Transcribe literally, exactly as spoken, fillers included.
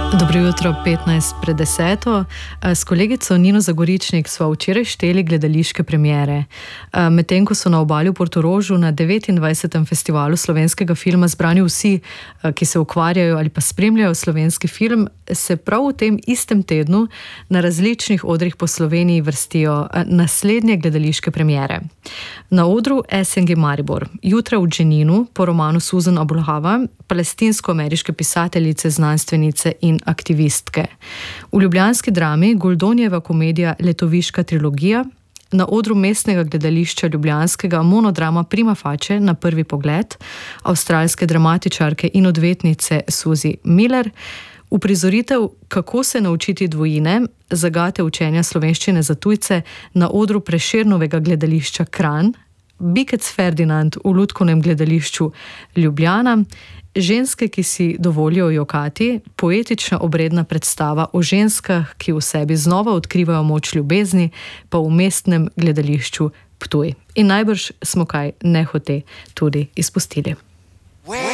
Dobro jutro, petnajst pred deseto. S kolegico Nino Zagoričnik sva včeraj šteli gledališke premiere. Medtem ko so na Obali v Portorožu na devetindvajsetem festivalu slovenskega filma zbrani vsi, ki se ukvarjajo ali pa spremljajo slovenski film, se prav v tem istem tednu na različnih odrih po Sloveniji vrstijo naslednje gledališke premiere. Na odru S N G Maribor, jutra v Dženinu po romanu Susan Abulhava, palestinsko-ameriške pisateljice, znanstvenice in aktivistke. V ljubljanski drami Goldonijeva komedija Letoviška trilogija, na odru mestnega gledališča ljubljanskega monodrama Prima facie na prvi pogled avstralske dramatičarke in odvetnice Suzy Miller, uprizoritev Kako se naučiti dvojine, zagate učenja slovenščine za tujce na odru Prešernovega gledališča Kranj, Bikec Ferdinand v Lutkovnem gledališču Ljubljana, Ženske, ki si dovolijo jokati, poetična obredna predstava o ženskah, ki v sebi znova odkrivajo moč ljubezni, pa v mestnem gledališču Ptuj. In najbrž smo kaj nehote tudi izpustili.